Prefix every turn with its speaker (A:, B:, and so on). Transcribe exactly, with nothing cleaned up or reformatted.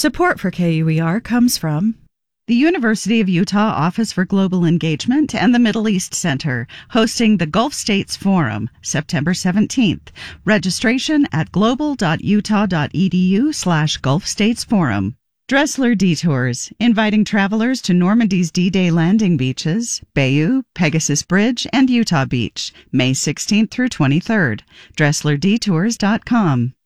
A: Support for K U E R comes from
B: the University of Utah Office for Global Engagement and the Middle East Center, hosting the Gulf States Forum, September seventeenth. Registration at global.utah.edu slash Gulf States Forum. Dressler Detours, inviting travelers to Normandy's D-Day landing beaches, Bayou, Pegasus Bridge, and Utah Beach, May sixteenth through twenty-third. dressler detours dot com.